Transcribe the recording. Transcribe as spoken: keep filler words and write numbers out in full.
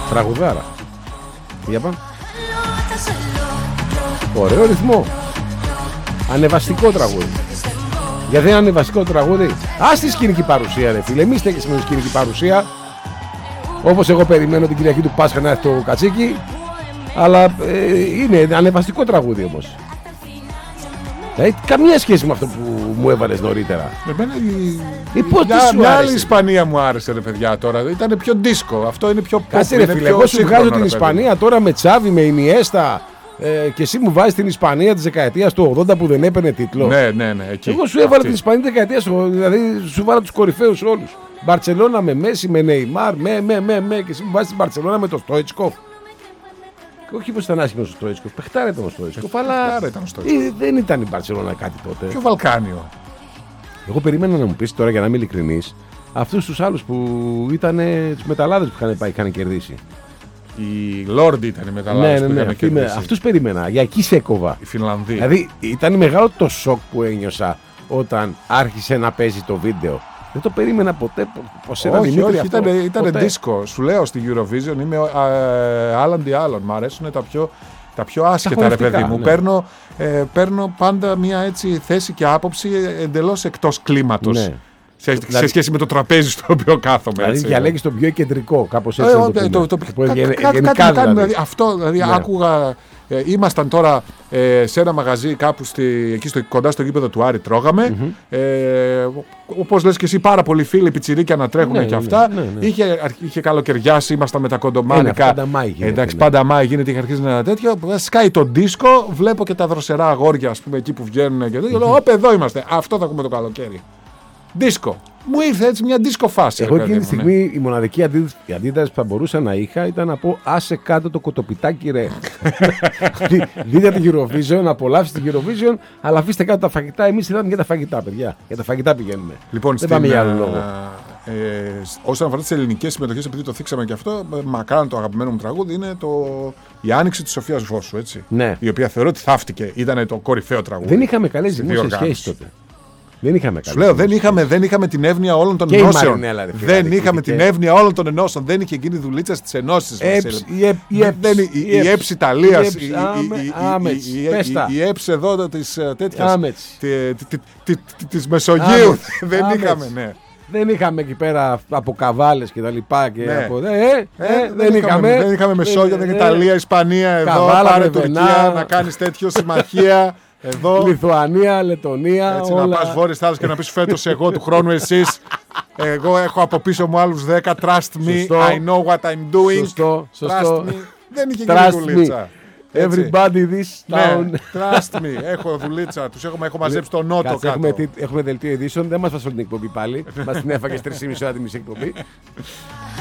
Τραγουδάρα. Για πάμε. Ωραίο ρυθμό. Ανεβαστικό τραγούδι. Γιατί είναι ανεβαστικό τραγούδι. Ας τη σκηνική παρουσία, ρε φίλε. Μη στέκεσαι με τη σκηνική παρουσία. Όπως εγώ περιμένω την Κυριακή του Πάσχα να έρθει το κατσίκι. Αλλά ε, είναι ανεβαστικό τραγούδι όμως. Δηλαδή, καμία σχέση με αυτό που μου έβαλες νωρίτερα. Εμένα η... Ή πώς μια, σου μια άρεσε? άλλη Ισπανία μου άρεσε, ρε παιδιά, τώρα. Ήταν πιο δίσκο. Αυτό είναι πιο pop. Κάτσε ρε φίλε, εγώ σου βγάζω την Ισπανία τώρα με Τσάβη, με Ινιέστα. Ε, και εσύ μου βάζεις την Ισπανία της δεκαετίας του ογδόντα που δεν έπαιρνε τίτλο. Ναι, ναι, ναι. Εκεί. Εγώ σου έβαλα Αυτή. την Ισπανία της δεκαετίας, δηλαδή σου βάλα τους κορυφαίους όλους. Μπαρτσελώνα με Μέση, με Νεϊμάρ, με, με, με, με. Και εσύ μου βάζεις την Μπαρτσελώνα με το Στόιτσκοφ. Και όχι πως ήταν άσχημος ο Στόιτσκοφ, παιχτάρα ήταν ο Στόιτσκοφ, αλλά ήταν ο Στόιτσκοφ. Ε, δεν ήταν η Μπαρτσελώνα κάτι τότε. Πιο Βαλκάνιο. Εγώ περίμενα να μου πεις τώρα, για να είμαι ειλικρινής, αυτούς τους άλλους που ήταν τους μεταλλάδες που είχαν πάει, είχαν κερδίσει. Οι Λόρντ ήταν οι μεταλλάδες Ναι, που ναι, είχαν ναι, κερδίσει. αυτούς περίμενα, για εκεί σε έκοβα. Οι Φινλανδοί. Δηλαδή ήταν μεγάλο το σοκ που ένιωσα όταν άρχισε να παίζει το βίντεο. Δεν το περίμενα ποτέ πως ένα όχι, Δημήτρη όχι, αυτό. ήταν, ήταν ποτέ. δίσκο. Σου λέω στη Eurovision είμαι άλλον τι άλλον. Μ' αρέσουν τα πιο, τα πιο άσχετα, ρε χορευτικά, παιδί μου. ναι. Παίρνω, ε, παίρνω πάντα μια έτσι θέση και άποψη εντελώς εκτός κλίματος. Ναι. Σε, Δηλαδή- σε σχέση με το τραπέζι στο οποίο κάθομαι. Δηλαδή έτσι. διαλέγεις το πιο κεντρικό, κάπως Ε, έτσι. να ε, το το- πούμε. το- Που είναι κα- γεν- κάτι- κάτι γενικά να κάνει, δηλαδή. δηλαδή. Αυτό, δηλαδή, Ναι. άκουγα. Ε, ήμασταν τώρα ε, σε ένα μαγαζί κάπου στη, εκεί στο, κοντά στο γήπεδο του Άρη, τρώγαμε. Mm-hmm. Ε, όπως λες και εσύ, πάρα πολλοί φίλοι πιτσιρίκια να τρέχουν Ναι, και ναι, αυτά. ναι, ναι. Είχε, αρχ- είχε καλοκαιριάσει, ήμασταν με τα Ε, κοντομάνικα. ναι, πάντα Μάη γίνεται, Εντάξει, ναι. πάντα Μάη γίνεται, είχε αρχίσει ένα τέτοιο. Σκάει το δίσκο, βλέπω και τα δροσερά αγόρια, ας πούμε, εκεί που βγαίνουν και τέτοιο. Λέω, όπ, εδώ είμαστε. Αυτό θα ακούμε το καλοκαίρι. Δίσκο. Μου ήρθε έτσι μια δίσκο φάση. Εγώ ρε εκείνη τη παιδί μου, ναι. στιγμή η μοναδική αντίδραση, η αντίδραση που θα μπορούσα να είχα ήταν να πω άσε κάτω το κοτοπιτάκι ρε. Δι- Δείτε την Eurovision, απολαύστε την Eurovision, αλλά αφήστε κάτω τα φαγητά. Εμείς ήρθαμε για τα φαγητά, παιδιά. Για τα φαγητά πηγαίνουμε. Λοιπόν, Δεν πάμε για άλλο λόγο. Ε, όσον αφορά τις ελληνικές συμμετοχές, επειδή το θίξαμε και αυτό, ε, μακράν το αγαπημένο μου τραγούδι είναι το, η Άνοιξη της Σοφίας Βόσου, έτσι. Ναι. Η οποία θεωρώ ότι θαύτηκε, ήταν το κορυφαίο τραγούδι. Δεν είχαμε καλές στη δημόσιες διοργάνωση. σχέσεις τότε. Δεν είχαμε Σου καλές λέω, δεν δημόσιες είχαμε, δεν είχαμε την εύνοια όλων των Και η ενώσεων. Μαρινέλα, ρε φίλε, Δεν αδικήθηκε. είχαμε την εύνοια όλων των ενώσεων. Δεν είχε γίνει δουλίτσα στις ενώσεις. Έψ, Βασίλη. η Έψ, η Δεν- Έψ, δεν- η- η Η Έψ, Έψ Ιταλίας, η Έψ, η- η- άμε- η- η- άμετς, η- η- πες τα. η Έψ εδώ της τέτοιας. Άμετς. τη- τη- τη- τη- τη- Της Μεσογείου. Άμετς, Δεν άμετς. είχαμε, ναι. Δεν είχαμε εκεί πέρα από καβάλες και τα λοιπά. Και Ναι. από... ε, ε, Ε, δεν είχαμε. Δεν είχαμε Μεσόγειο, δεν ε, είχαμε Ιταλία, Ισπανία εδώ. Καβάλα, Πάρε Βρεβενά. Τουρκία να κάνεις τέτοιο συμμαχία. Εδώ. Λιθουανία, Λετωνία. Έτσι όλα. να πας βόρειες θάλασσες και να πεις φέτος εγώ του χρόνου εσείς. Εγώ έχω από πίσω μου άλλους δέκα. Trust me, Σωστό. I know what I'm doing. Σωστό, σωστό. Trust me. Δεν είχε γίνει Trust δουλίτσα. me. Έτσι. Everybody this Ναι, town. trust me. Έχω δουλίτσα. Τους έχω, έχω μαζέψει τον νότο Κάτσε, κάτω. έχουμε, τι- έχουμε δελτίο ειδήσεων. Δεν μας φας όλη την εκπομπή πάλι. Μας την έφαγες τρεις και μισή ώρα τη μισή εκπομπή.